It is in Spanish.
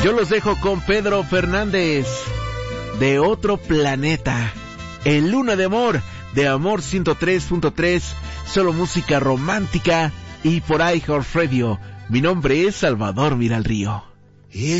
Yo los dejo con Pedro Fernández, de Otro Planeta, en Luna de Amor, de Amor 103.3, solo música romántica y por iHeartRadio. Mi nombre es Salvador Miralrío.